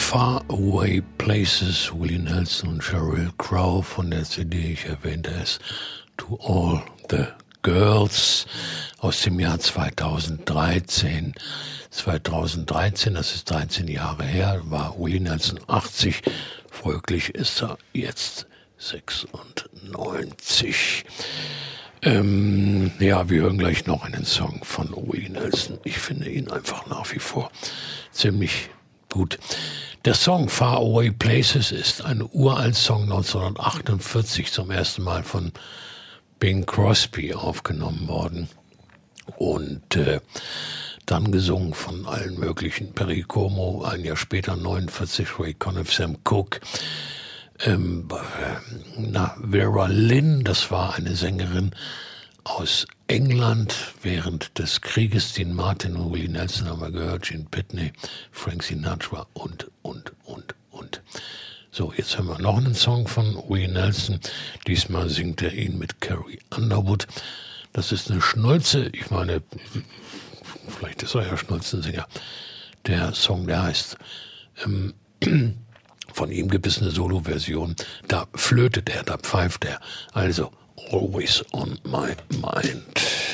Far Away Places, Willie Nelson und Sheryl Crow von der CD, ich erwähnte es, To All the Girls aus dem Jahr 2013. 2013, das ist 13 Jahre her, war Willie Nelson 80, folglich ist er jetzt 96. Ja, wir hören gleich noch einen Song von Willie Nelson. Ich finde ihn einfach nach wie vor ziemlich gut. Der Song Far Away Places ist ein uralt Song 1948 zum ersten Mal von Bing Crosby aufgenommen worden und dann gesungen von allen möglichen. Perry Como, ein Jahr später 49, Ray Conniff, Sam Cooke. Vera Lynn, das war eine Sängerin aus England während des Krieges. Dean Martin und Willie Nelson haben wir gehört, Gene Pitney, Frank Sinatra und. So, jetzt hören wir noch einen Song von Willie Nelson. Diesmal singt er ihn mit Carrie Underwood. Das ist eine Schnulze, ich meine, vielleicht ist er ja Schnulzensänger. Der Song, der heißt von ihm gibt es eine Solo-Version. Da flötet er, da pfeift er. Also, Always on My Mind.